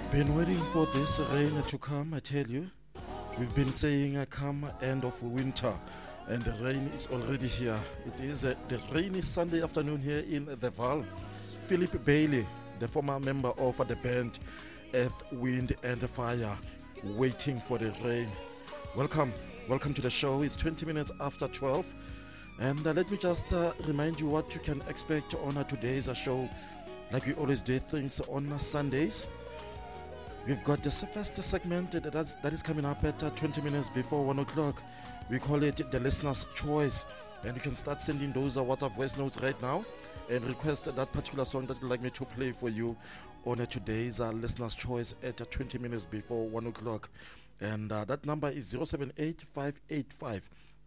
Been waiting for this rain to come, I tell you. We've been saying come end of winter, and the rain is already here. It is the rainy Sunday afternoon here in the Val. Philip Bailey, the former member of the band Earth, Wind and Fire, waiting for the rain. Welcome, welcome to the show. It's 20 minutes after 12. And let me just remind you what you can expect on today's show. Like we always do things on Sundays. We've got the first segment that is coming up at 20 minutes before 1 o'clock. We call it the listener's choice. And you can start sending those WhatsApp voice notes right now and request that particular song that you'd like me to play for you on today's listener's choice at 20 minutes before 1 o'clock. And that number is 078 585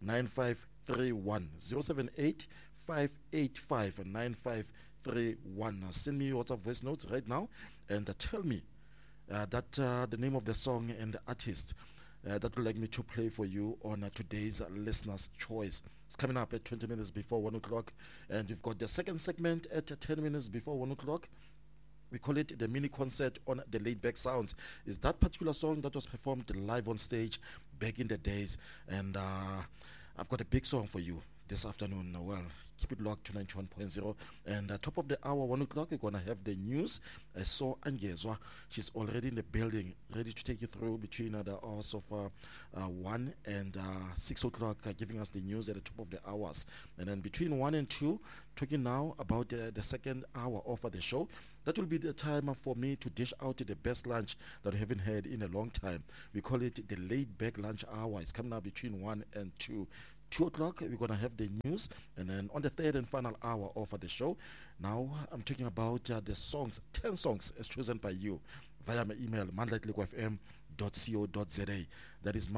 9531. 078 585 9531. Send me your WhatsApp voice notes right now and tell me the name of the song and the artist that would like me to play for you on today's listener's choice. It's coming up at 20 minutes before 1 o'clock, and we've got the second segment at 10 minutes before 1 o'clock. We call it the mini concert on the Laid Back Sounds. It's that particular song that was performed live on stage back in the days, and I've got a big song for you this afternoon. Well, keep it locked to 91.0. And top of the hour, 1 o'clock, we're going to have the news. I saw Angezwa. She's already in the building, ready to take you through between the hours of 1 and 6 o'clock, giving us the news at the top of the hours. And then between 1 and 2, talking now about the second hour of the show. That will be the time for me to dish out the best lunch that we haven't had in a long time. We call it the Laid Back Lunch Hour. It's coming up between 1 and 2. 2 o'clock, we're going to have the news. And then on the third and final hour of the show, now I'm talking about the songs, 10 songs as chosen by you via my email, mandla@liquidfm.co.za. That is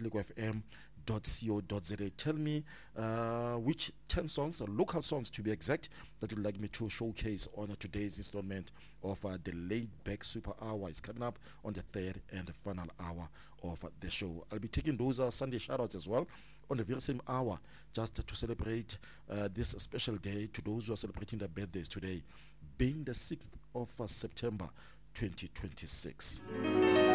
mandla@liquidfm.co.za. Tell me which 10 songs, local songs to be exact, that you'd like me to showcase on today's installment of the Laid Back Super Hour. It's coming up on the third and final hour of the show. I'll be taking those Sunday shoutouts as well on the very same hour, just to celebrate this special day to those who are celebrating their birthdays today, being the 6th of September 2026.